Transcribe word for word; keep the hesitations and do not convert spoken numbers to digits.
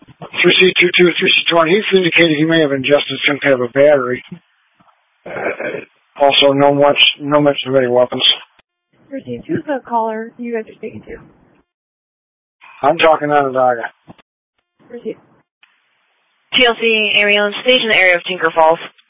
three C two two, three C twenty. He's indicated he may have ingested some kind of a battery. Uh, also, no much, no mention of any weapons. Received. Who's the caller you guys are speaking to? I'm talking on a dogger. Received. T L C ambulance, station in the area of Tinker Falls.